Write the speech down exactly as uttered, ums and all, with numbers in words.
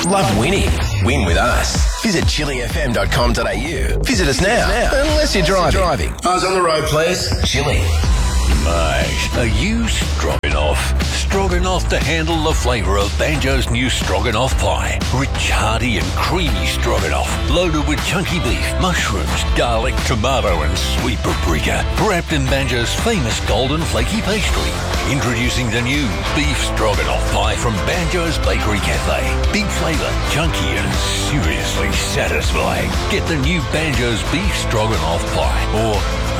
Love winning? Win with us. Visit chili f m dot com dot a u. Visit us now, unless you're driving. driving. Eyes on the road, please. Chili. Mate, are you stroganoff? Stroganoff to handle the flavour of Banjo's new stroganoff pie. Rich, hearty and creamy stroganoff. Loaded with chunky beef, mushrooms, garlic, tomato and sweet paprika. Wrapped in Banjo's famous golden flaky pastry. Introducing the new beef stroganoff pie from Banjo's Bakery Cafe. Big flavour, chunky and seriously satisfying. Get the new Banjo's beef stroganoff pie or